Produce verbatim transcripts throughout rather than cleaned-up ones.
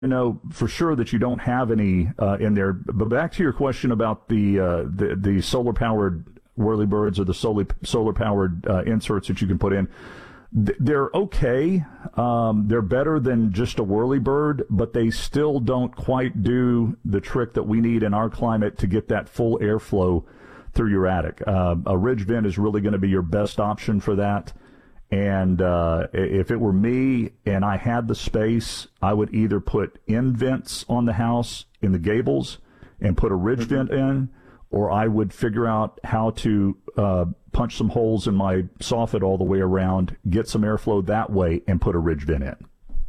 know for sure that you don't have any uh, in there. But back to your question about the uh, the, the solar powered whirlybirds or the solar solar powered uh, inserts that you can put in. They're okay. Um, they're better than just a whirlybird, but they still don't quite do the trick that we need in our climate to get that full airflow through your attic. Uh, a ridge vent is really going to be your best option for that. And uh, if it were me and I had the space, I would either put in vents on the house in the gables and put a ridge vent in, or I would figure out how to uh, punch some holes in my soffit all the way around, get some airflow that way, and put a ridge vent in.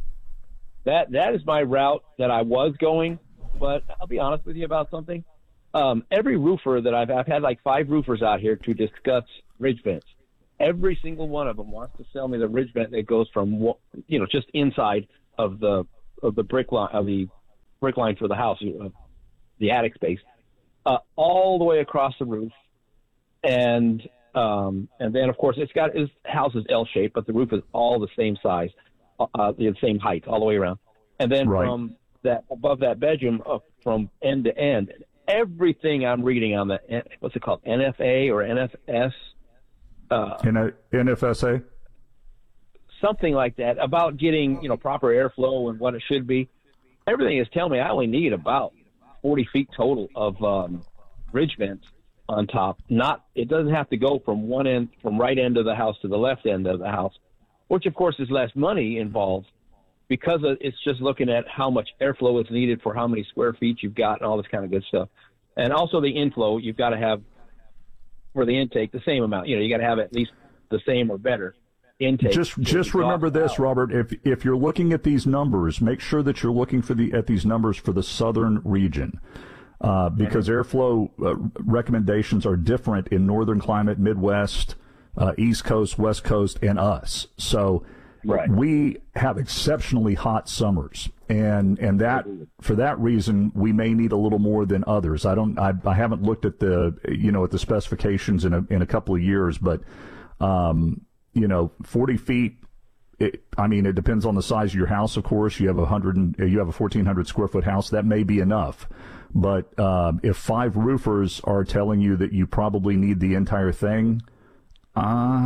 That that is my route that I was going, but I'll be honest with you about something. Um, every roofer that I've I've had like five roofers out here to discuss ridge vents. Every single one of them wants to sell me the ridge vent that goes from, you know, just inside of the of the brick line of the brick line for the house, uh, the attic space, uh, all the way across the roof, and um, and then of course it's got his house is L-shaped, but the roof is all the same size, uh, the same height all the way around, and then right. from that above that bedroom, up from end to end, everything I'm reading on the what's it called, N F A or N F S. Uh, N F S A? Something like that, about getting, you know, proper airflow and what it should be. Everything is telling me I only need about forty feet total of um, ridge vents on top. Not, it doesn't have to go from one end, from right end of the house to the left end of the house, which of course is less money involved because it's just looking at how much airflow is needed for how many square feet you've got and all this kind of good stuff. And also the inflow, you've got to have for the intake the same amount. You know, you got to have at least the same or better intake. Just just remember this, out. Robert. If if you're looking at these numbers, make sure that you're looking for the at these numbers for the southern region, uh, because mm-hmm. airflow uh, recommendations are different in northern climate, Midwest, uh, East Coast, West Coast, and us. So. Right. We have exceptionally hot summers, and and that for that reason we may need a little more than others. I don't. I, I haven't looked at the you know at the specifications in a in a couple of years, but um, you know, forty feet. It, I mean, it depends on the size of your house. Of course, you have a hundred and you have a fourteen hundred square foot house. That may be enough, but uh, if five roofers are telling you that you probably need the entire thing, uh,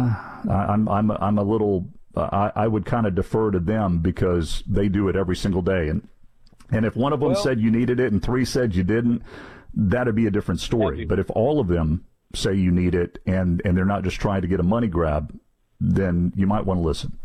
I'm I'm I'm a little. I, I would kind of defer to them because they do it every single day. And and if one of them well, said you needed it and three said you didn't, that'd be a different story. But if all of them say you need it and, and they're not just trying to get a money grab, then you might want to listen.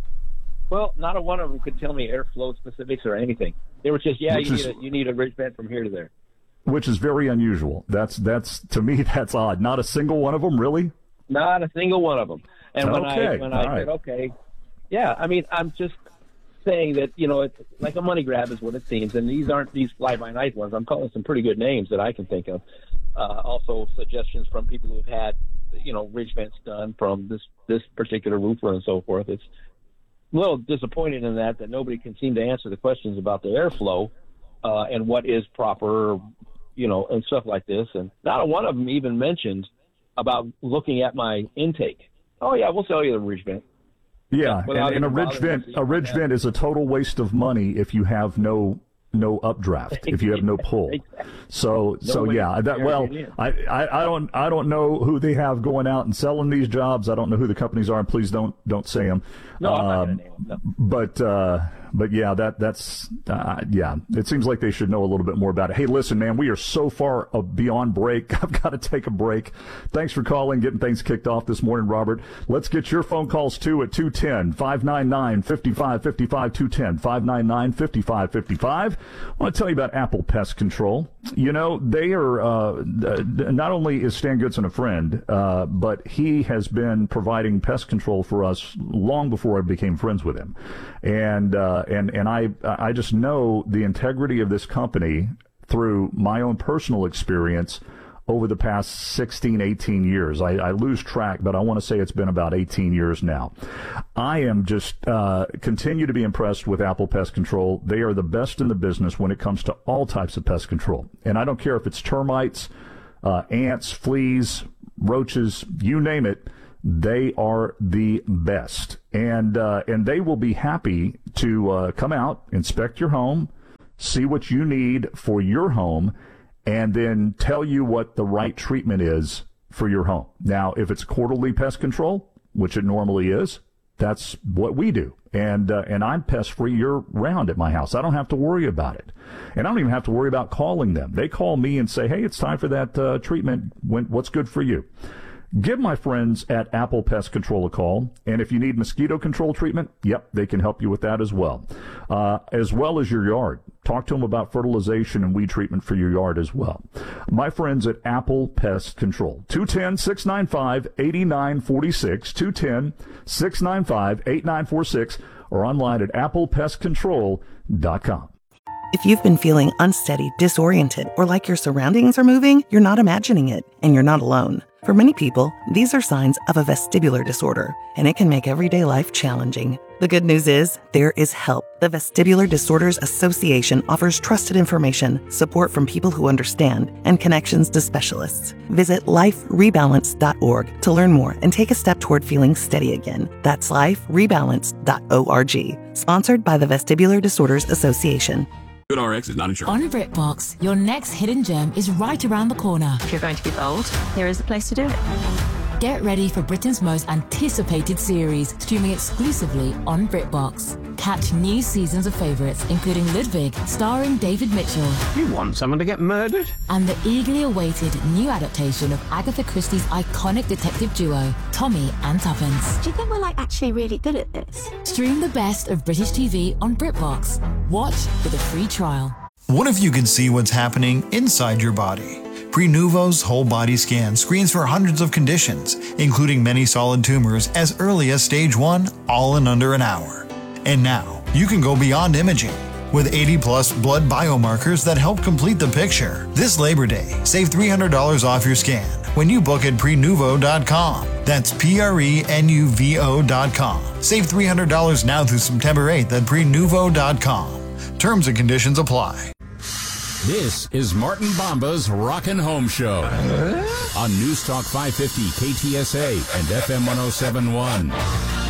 Well, not a one of them could tell me airflow specifics or anything. They were just, yeah, you, is, need a, you need a ridge vent from here to there. Which is very unusual. That's, that's to me, that's odd. Not a single one of them, really? Not a single one of them. And when okay. I when I right. said, okay, yeah, I mean, I'm just saying that, you know, it's like a money grab is what it seems. And these aren't these fly-by-night ones. I'm calling some pretty good names that I can think of. Uh, also suggestions from people who have had, you know, ridge vents done from this, this particular roofer and so forth. It's a little disappointed in that, that nobody can seem to answer the questions about the airflow uh, and what is proper, you know, and stuff like this. And not a one of them even mentioned about looking at my intake. Oh, yeah, we'll sell you the ridge vent. Yeah, and, and a ridge vent a ridge vent is a total waste of money if you have no no updraft, if you have no pull. Exactly. So no so yeah, that well, I, I, I don't I don't know who they have going out and selling these jobs. I don't know who the companies are, and please don't don't say them. No, I'm not um, going to name them. No. But uh, but yeah, that that's uh, yeah. It seems like they should know a little bit more about it. Hey, listen, man, we are so far beyond break. I've got to take a break. Thanks for calling, getting things kicked off this morning, Robert. Let's get your phone calls too at two one zero, five nine nine, five five five five, two one zero, five nine nine, five five five five. I want to tell you about Apple Pest Control. You know, they are uh, not only is Stan Goodson a friend, uh, but he has been providing pest control for us long before I became friends with him. And uh, and and I I just know the integrity of this company through my own personal experience over the past sixteen, eighteen years. I, I lose track, but I want to say it's been about eighteen years now. I am just uh, continue to be impressed with Apple Pest Control. They are the best in the business when it comes to all types of pest control. And I don't care if it's termites, uh, ants, fleas, roaches, you name it. They are the best. And uh, and they will be happy to uh, come out, inspect your home, see what you need for your home, and then tell you what the right treatment is for your home. Now, if it's quarterly pest control, which it normally is, that's what we do. And uh, and I'm pest-free year-round at my house. I don't have to worry about it. And I don't even have to worry about calling them. They call me and say, hey, it's time for that uh, treatment. When, what's good for you? Give my friends at Apple Pest Control a call. And if you need mosquito control treatment, yep, they can help you with that as well, uh, as well as your yard. Talk to them about fertilization and weed treatment for your yard as well. My friends at Apple Pest Control. two one zero, six nine five, eight nine four six, two one zero, six nine five, eight nine four six, or online at apple pest control dot com. If you've been feeling unsteady, disoriented, or like your surroundings are moving, you're not imagining it, and you're not alone. For many people, these are signs of a vestibular disorder, and it can make everyday life challenging. The good news is, there is help. The Vestibular Disorders Association offers trusted information, support from people who understand, and connections to specialists. Visit life rebalance dot org to learn more and take a step toward feeling steady again. That's life rebalance dot org. Sponsored by the Vestibular Disorders Association. GoodRx is not insured. On BritBox, your next hidden gem is right around the corner. If you're going to be bold, here is the place to do it. Get ready for Britain's most anticipated series, streaming exclusively on BritBox. Catch new seasons of favourites, including Ludwig, starring David Mitchell. You want someone to get murdered? And the eagerly awaited new adaptation of Agatha Christie's iconic detective duo, Tommy and Tuppence. Do you think we're like actually really good at this? Stream the best of British T V on BritBox. Watch with a free trial. What if you could see what's happening inside your body? Prenuvo's whole body scan screens for hundreds of conditions, including many solid tumors as early as stage one, all in under an hour. And now, you can go beyond imaging. With eighty plus blood biomarkers that help complete the picture. This Labor Day, save three hundred dollars off your scan when you book at prenuvo dot com. That's P R E N U V O dot com. Save three hundred dollars now through September eighth at prenuvo dot com. Terms and conditions apply. This is Martin Bomba's Rockin' Home Show on News Talk five fifty K T S A and F M one oh seven point one.